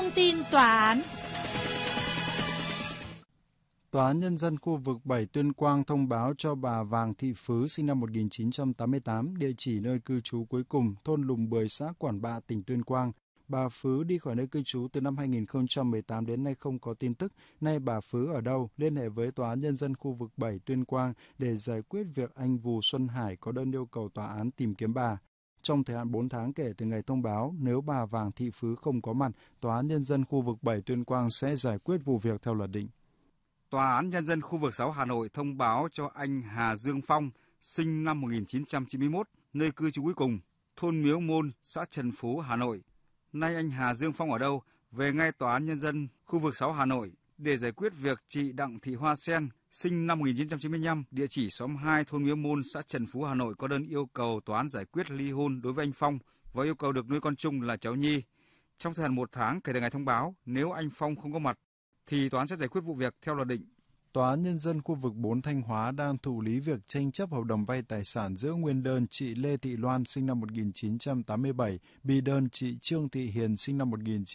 tin tòa án. Tòa án Nhân dân khu vực 7 Tuyên Quang thông báo cho bà Vàng Thị Phứ sinh năm 1988, địa chỉ nơi cư trú cuối cùng, thôn Lùng Bưởi, xã Quản Bạ, tỉnh Tuyên Quang. Bà Phứ đi khỏi nơi cư trú từ năm 2018 đến nay không có tin tức. Nay bà Phứ ở đâu? Liên hệ với Tòa án Nhân dân khu vực 7 Tuyên Quang để giải quyết việc anh Vù Xuân Hải có đơn yêu cầu tòa án tìm kiếm bà. Trong thời hạn 4 tháng kể từ ngày thông báo, nếu bà Vàng Thị Phứ không có mặt, Tòa án Nhân dân khu vực 7 Tuyên Quang sẽ giải quyết vụ việc theo luật định. Tòa án Nhân dân khu vực 6 Hà Nội thông báo cho anh Hà Dương Phong, sinh năm 1991, nơi cư trú cuối cùng, thôn Miếu Môn, xã Trần Phú, Hà Nội. Nay anh Hà Dương Phong ở đâu? Về ngay Tòa án Nhân dân khu vực 6 Hà Nội để giải quyết việc chị Đặng Thị Hoa Sen, sinh năm 1995, địa chỉ xóm 2, thôn Miếu Môn, xã Trần Phú, Hà Nội có đơn yêu cầu tòa án giải quyết ly hôn đối với anh Phong và yêu cầu được nuôi con chung là cháu Nhi. Trong thời hạn 1 tháng kể từ ngày thông báo, nếu anh Phong không có mặt, thì tòa án sẽ giải quyết vụ việc theo luật định. Tòa án Nhân dân khu vực 4 Thanh Hóa đang thụ lý việc tranh chấp hợp đồng vay tài sản giữa nguyên đơn chị Lê Thị Loan sinh năm 1987, bị đơn chị Trương Thị Hiền sinh năm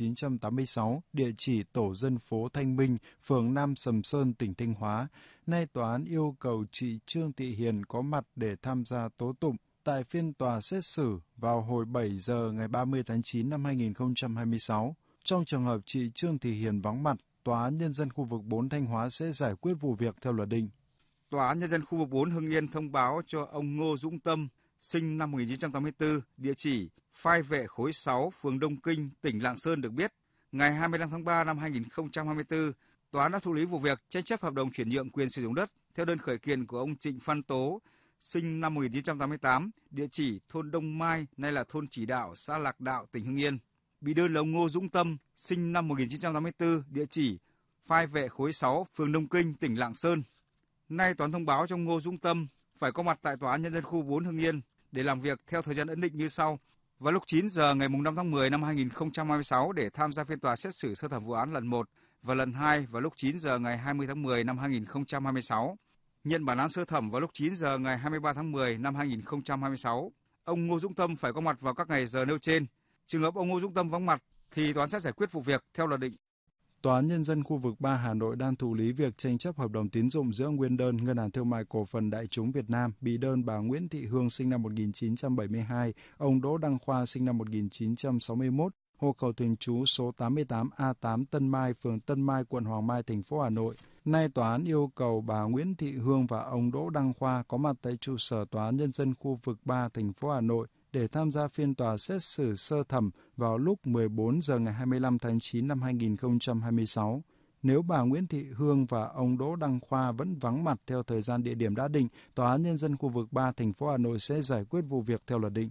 1986, địa chỉ tổ dân phố Thanh Minh, phường Nam Sầm Sơn, tỉnh Thanh Hóa. Nay tòa án yêu cầu chị Trương Thị Hiền có mặt để tham gia tố tụng tại phiên tòa xét xử vào hồi 7 giờ ngày 30 tháng 9 năm 2026. Trong trường hợp chị Trương Thị Hiền vắng mặt, Tòa án Nhân dân khu vực 4 Thanh Hóa sẽ giải quyết vụ việc theo luật định. Tòa án Nhân dân khu vực 4 Hưng Yên thông báo cho ông Ngô Dũng Tâm, sinh năm 1984, địa chỉ Phai Vệ khối 6, phường Đông Kinh, tỉnh Lạng Sơn được biết, ngày 25 tháng 3 năm 2024, tòa án đã thụ lý vụ việc tranh chấp hợp đồng chuyển nhượng quyền sử dụng đất theo đơn khởi kiện của ông Trịnh Phan Tố, sinh năm 1988, địa chỉ thôn Đông Mai, nay là thôn Chỉ Đạo, xã Lạc Đạo, tỉnh Hưng Yên. Bị đơn là ông Ngô Dũng Tâm, sinh năm 1984, địa chỉ Phai Vệ khối 6, phường Đông Kinh, tỉnh Lạng Sơn. Nay tòa án thông báo cho Ngô Dũng Tâm phải có mặt tại Tòa án Nhân dân khu 4 Hưng Yên để làm việc theo thời gian ấn định như sau. Vào lúc 9 giờ ngày 5 tháng 10 năm 2026 để tham gia phiên tòa xét xử sơ thẩm vụ án lần 1 và lần 2 vào lúc 9 giờ ngày 20 tháng 10 năm 2026. Nhận bản án sơ thẩm vào lúc 9 giờ ngày 23 tháng 10 năm 2026. Ông Ngô Dũng Tâm phải có mặt vào các ngày giờ nêu trên. Trường hợp ông Ngô Dũng Tâm vắng mặt thì tòa án sẽ giải quyết vụ việc theo luật định. Tòa án Nhân dân khu vực 3 Hà Nội đang thụ lý việc tranh chấp hợp đồng tín dụng giữa nguyên đơn Ngân hàng Thương mại Cổ phần Đại chúng Việt Nam, bị đơn bà Nguyễn Thị Hương sinh năm 1972, ông Đỗ Đăng Khoa sinh năm 1961, hộ khẩu thường trú số 88A8 Tân Mai, phường Tân Mai, quận Hoàng Mai, thành phố Hà Nội. Nay tòa án yêu cầu bà Nguyễn Thị Hương và ông Đỗ Đăng Khoa có mặt tại trụ sở Tòa án Nhân dân khu vực 3 thành phố Hà Nội để tham gia phiên tòa xét xử sơ thẩm vào lúc 14 giờ ngày 25 tháng 9 năm 2026. Nếu bà Nguyễn Thị Hương và ông Đỗ Đăng Khoa vẫn vắng mặt theo thời gian địa điểm đã định, Tòa án Nhân dân khu vực 3 thành phố Hà Nội sẽ giải quyết vụ việc theo luật định.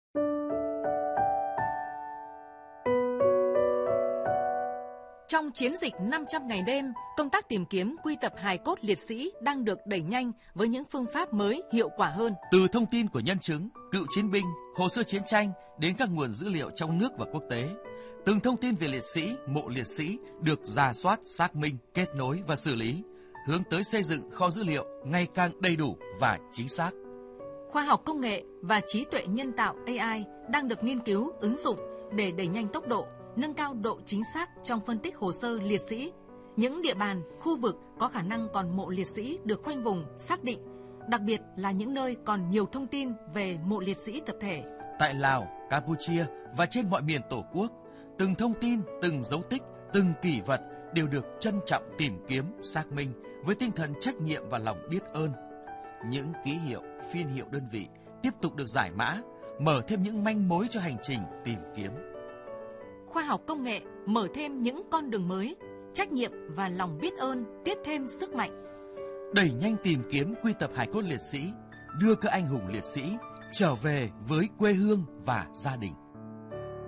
Trong chiến dịch 500 ngày đêm, công tác tìm kiếm quy tập hài cốt liệt sĩ đang được đẩy nhanh với những phương pháp mới hiệu quả hơn. Từ thông tin của nhân chứng, cựu chiến binh, hồ sơ chiến tranh đến các nguồn dữ liệu trong nước và quốc tế, từng thông tin về liệt sĩ, mộ liệt sĩ được rà soát, xác minh, kết nối và xử lý, hướng tới xây dựng kho dữ liệu ngày càng đầy đủ và chính xác. Khoa học công nghệ và trí tuệ nhân tạo AI đang được nghiên cứu, ứng dụng để đẩy nhanh tốc độ, nâng cao độ chính xác trong phân tích hồ sơ liệt sĩ. Những địa bàn, khu vực có khả năng còn mộ liệt sĩ được khoanh vùng, xác định, đặc biệt là những nơi còn nhiều thông tin về mộ liệt sĩ tập thể. Tại Lào, Campuchia và trên mọi miền Tổ quốc, từng thông tin, từng dấu tích, từng kỷ vật đều được trân trọng tìm kiếm, xác minh với tinh thần trách nhiệm và lòng biết ơn. Những ký hiệu, phiên hiệu đơn vị tiếp tục được giải mã, mở thêm những manh mối cho hành trình tìm kiếm. Khoa học công nghệ mở thêm những con đường mới, trách nhiệm và lòng biết ơn tiếp thêm sức mạnh. Đẩy nhanh tìm kiếm quy tập hài cốt liệt sĩ, đưa các anh hùng liệt sĩ trở về với quê hương và gia đình.